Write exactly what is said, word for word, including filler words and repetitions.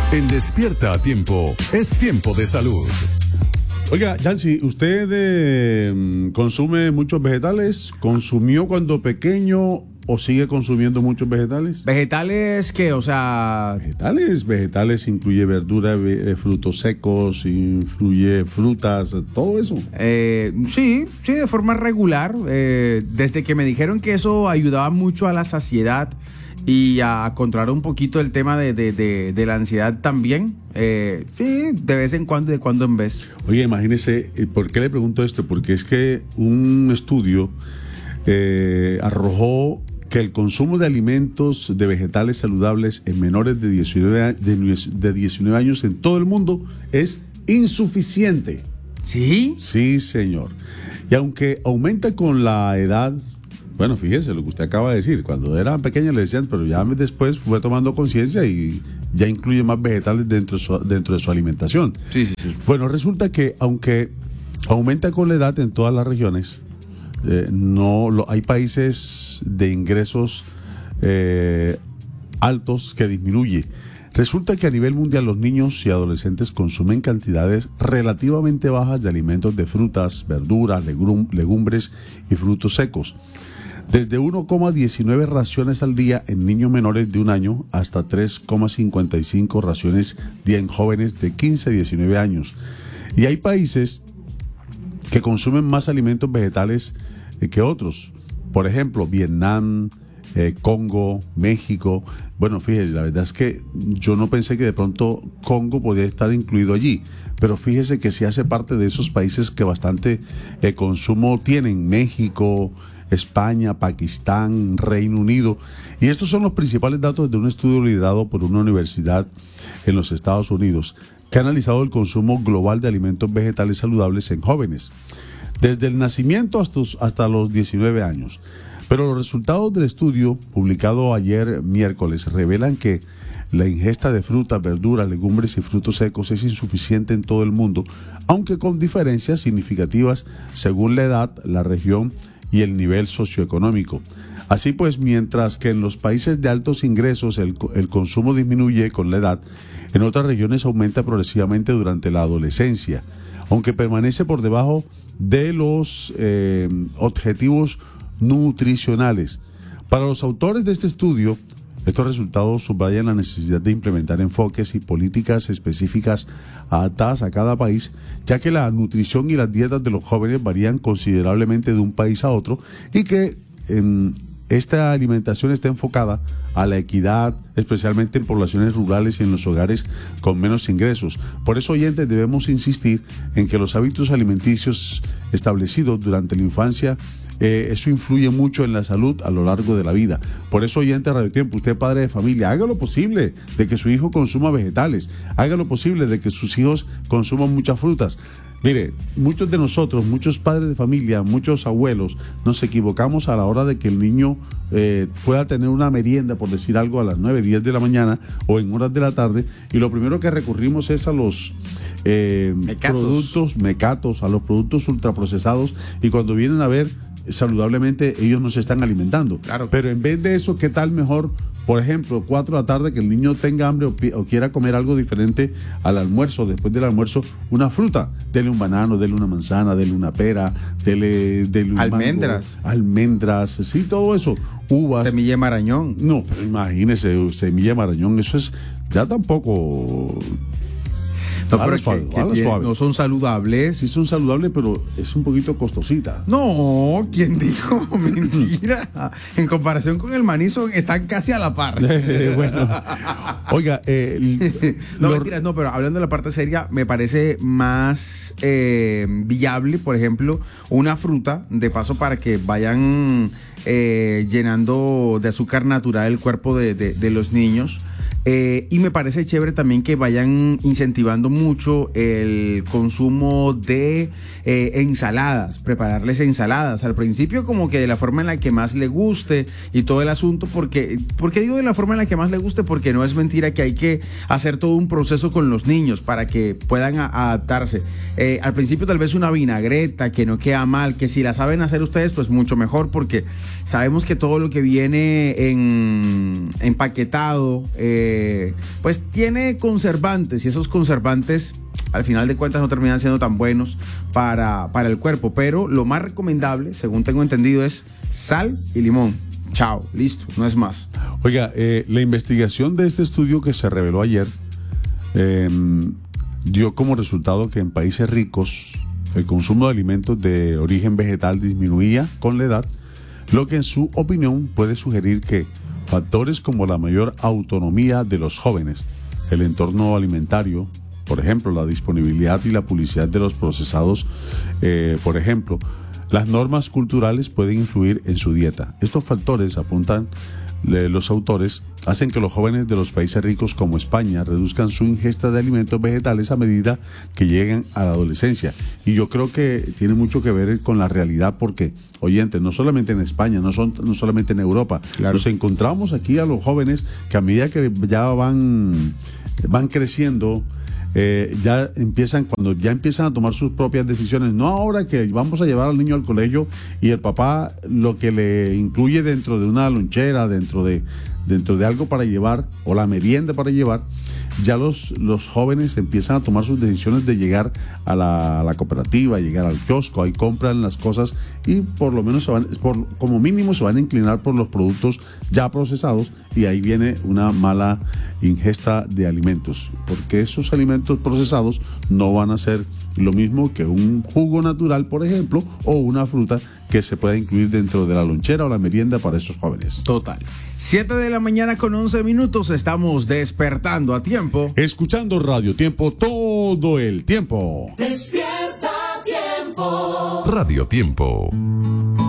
En Despierta a Tiempo, es tiempo de salud. Oiga, Yancy, ¿usted eh, consume muchos vegetales? ¿Consumió cuando pequeño o sigue consumiendo muchos vegetales? ¿Vegetales qué? O sea... Vegetales, vegetales incluye verdura, eh, frutos secos, incluye frutas, todo eso. Eh, sí, sí, de forma regular. Eh, desde que me dijeron que eso ayudaba mucho a la saciedad y a controlar un poquito el tema de, de, de, de la ansiedad también. Eh, sí, de vez en cuando, de cuando en vez. Oye, imagínese, ¿por qué le pregunto esto? Porque es que un estudio eh, arrojó que el consumo de alimentos de vegetales saludables en menores de diecinueve, de diecinueve años en todo el mundo es insuficiente. ¿Sí? Sí, señor. Y aunque aumenta con la edad, bueno, fíjese lo que usted acaba de decir, cuando era pequeña le decían, pero ya después fue tomando conciencia y ya incluye más vegetales dentro de su, dentro de su alimentación. Sí, sí, sí. Bueno, resulta que aunque aumenta con la edad en todas las regiones, eh, no lo, hay países de ingresos eh, altos que disminuye. Resulta que a nivel mundial los niños y adolescentes consumen cantidades relativamente bajas de alimentos de frutas, verduras, legum, legumbres y frutos secos. Desde uno coma diecinueve raciones al día en niños menores de un año hasta tres coma cincuenta y cinco raciones día en jóvenes de quince a diecinueve años. Y hay países que consumen más alimentos vegetales eh, que otros. Por ejemplo, Vietnam, eh, Congo, México. Bueno, fíjese, la verdad es que yo no pensé que de pronto Congo podía estar incluido allí, pero fíjese que sí hace parte de esos países que bastante eh, consumo tienen. México, España, Pakistán, Reino Unido. Y estos son los principales datos de un estudio liderado por una universidad en los Estados Unidos que ha analizado el consumo global de alimentos vegetales saludables en jóvenes, desde el nacimiento hasta, hasta los diecinueve años. Pero los resultados del estudio, publicado ayer miércoles, revelan que la ingesta de frutas, verduras, legumbres y frutos secos es insuficiente en todo el mundo, aunque con diferencias significativas según la edad, la región y el nivel socioeconómico. Así pues, mientras que en los países de altos ingresos el, el consumo disminuye con la edad, en otras regiones aumenta progresivamente durante la adolescencia, aunque permanece por debajo de los eh, objetivos nutricionales. Para los autores de este estudio, estos resultados subrayan la necesidad de implementar enfoques y políticas específicas adaptadas a cada país, ya que la nutrición y las dietas de los jóvenes varían considerablemente de un país a otro y que eh, esta alimentación está enfocada a la equidad, especialmente en poblaciones rurales y en los hogares con menos ingresos. Por eso, oyentes, debemos insistir en que los hábitos alimenticios establecidos durante la infancia, eh, eso influye mucho en la salud a lo largo de la vida. Por eso, oyente Radio Tiempo, usted padre de familia, haga lo posible de que su hijo consuma vegetales, haga lo posible de que sus hijos consuman muchas frutas. Mire, muchos de nosotros, muchos padres de familia, muchos abuelos, nos equivocamos a la hora de que el niño eh, pueda tener una merienda, por decir algo, a las nueve, diez de la mañana o en horas de la tarde, y lo primero que recurrimos es a los eh, productos mecatos, a los productos ultraprocesados, y cuando vienen a ver, saludablemente ellos no se están alimentando. Claro. Pero en vez de eso, ¿qué tal mejor? Por ejemplo, cuatro de la tarde, que el niño tenga hambre o, o quiera comer algo diferente al almuerzo, después del almuerzo, una fruta. Dele un banano, dele una manzana, dele una pera, dele, dele un almendras. mango, almendras, sí, todo eso. Uvas. Semilla de marañón. No, pero imagínese, semilla de marañón, eso es ya tampoco... No, pero suave, que, que suave. No son saludables. Sí son saludables, pero es un poquito costosita. No, ¿quién dijo? Mentira. En comparación con el maní son, están casi a la par. Bueno, oiga, eh, el, no lo... mentiras, no, pero hablando de la parte seria, me parece más eh, viable, por ejemplo, una fruta, de paso para que vayan eh, llenando de azúcar natural el cuerpo de, de, de los niños. Eh, y me parece chévere también que vayan incentivando mucho el consumo de eh, ensaladas, prepararles ensaladas al principio, como que de la forma en la que más le guste y todo el asunto. Porque, ¿por qué digo de la forma en la que más le guste? Porque no es mentira que hay que hacer todo un proceso con los niños para que puedan a, adaptarse. Eh, al principio tal vez una vinagreta que no queda mal, que si la saben hacer ustedes pues mucho mejor, porque sabemos que todo lo que viene en empaquetado eh, eh, pues tiene conservantes y esos conservantes al final de cuentas no terminan siendo tan buenos para, para el cuerpo, pero lo más recomendable, según tengo entendido, es sal y limón. Chao, listo, no es más. Oiga, eh, la investigación de este estudio que se reveló ayer eh, dio como resultado que en países ricos el consumo de alimentos de origen vegetal disminuía con la edad, lo que en su opinión puede sugerir que factores como la mayor autonomía de los jóvenes, el entorno alimentario, por ejemplo, la disponibilidad y la publicidad de los procesados, eh, por ejemplo, las normas culturales pueden influir en su dieta. Estos factores, apuntan eh, los autores, hacen que los jóvenes de los países ricos como España reduzcan su ingesta de alimentos vegetales a medida que lleguen a la adolescencia. Y yo creo que tiene mucho que ver con la realidad porque, oyentes, no solamente en España, no, son, no solamente en Europa, claro. Nos encontramos aquí a los jóvenes que a medida que ya van, van creciendo, Eh, ya empiezan, cuando ya empiezan a tomar sus propias decisiones, no ahora que vamos a llevar al niño al colegio y el papá lo que le incluye dentro de una lonchera, dentro de, dentro de algo para llevar, o la merienda para llevar, ya los, los jóvenes empiezan a tomar sus decisiones de llegar a la, a la cooperativa, llegar al kiosco, ahí compran las cosas y por lo menos se van, por, como mínimo se van a inclinar por los productos ya procesados y ahí viene una mala ingesta de alimentos, porque esos alimentos procesados no van a ser lo mismo que un jugo natural, por ejemplo, o una fruta que se pueda incluir dentro de la lonchera o la merienda para estos jóvenes. Total. siete de la mañana con once minutos, estamos despertando a tiempo. Escuchando Radio Tiempo todo el tiempo. Despierta a tiempo. Radio Tiempo.